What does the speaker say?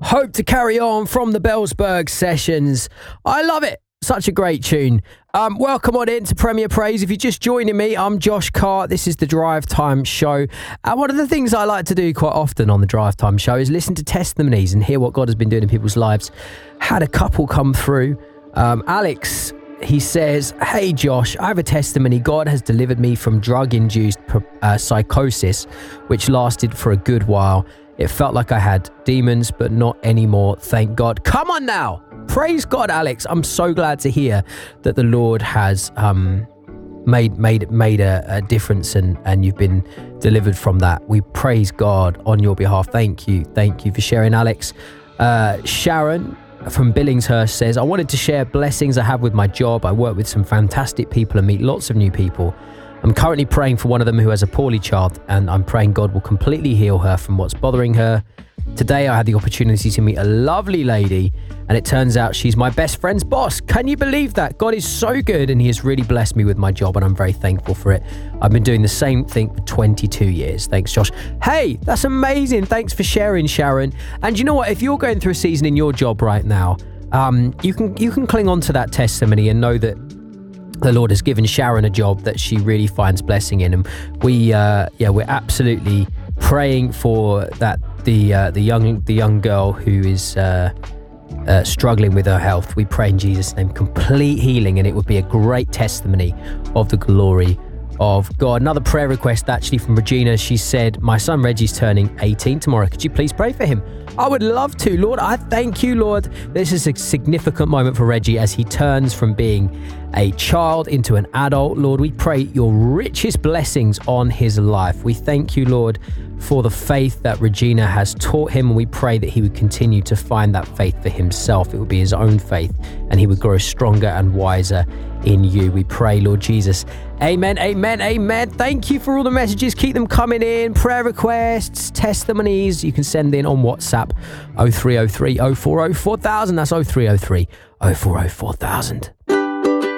Hope to carry on from the Bellsberg sessions. I love it. Such a great tune. Welcome on in to Premier Praise. If you're just joining me, I'm Josh Carr. This is the Drive Time Show. And one of the things I like to do quite often on the Drive Time Show is listen to testimonies and hear what God has been doing in people's lives. Had a couple come through. Alex, he says, "Hey Josh, I have a testimony. God has delivered me from drug-induced psychosis, which lasted for a good while. It felt like I had demons, but not anymore. Thank God." Come on now. Praise God, Alex. I'm so glad to hear that the Lord has made a difference and you've been delivered from that. We praise God on your behalf. Thank you for sharing, Alex. Sharon from Billingshurst says, "I wanted to share blessings I have with my job. I work with some fantastic people and meet lots of new people. I'm currently praying for one of them who has a poorly child, and I'm praying God will completely heal her from what's bothering her. Today I had the opportunity to meet a lovely lady, and it turns out she's my best friend's boss. Can you believe that? God is so good, and he has really blessed me with my job, and I'm very thankful for it. I've been doing the same thing for 22 years. Thanks, Josh." Hey, that's amazing. Thanks for sharing, Sharon. And you know what? If you're going through a season in your job right now, you can cling on to that testimony and know that the Lord has given Sharon a job that she really finds blessing in, and we're absolutely praying for that. The young girl who is struggling with her health. We pray in Jesus' name complete healing, and it would be a great testimony of the glory of God. Another prayer request actually from Regina. She said, "My son Reggie's turning 18 tomorrow. Could you please pray for him?" I would love to. Lord, I thank you, Lord. This is a significant moment for Reggie as he turns from being a child into an adult. Lord, we pray your richest blessings on his life. We thank you, Lord, for the faith that Regina has taught him, and we pray that he would continue to find that faith for himself. It would be his own faith, and he would grow stronger and wiser in you. We pray, Lord Jesus. Amen, amen, amen. Thank you for all the messages. Keep them coming in. Prayer requests, testimonies. You can send in on WhatsApp 0303 040 4000. That's 0303 040 4000.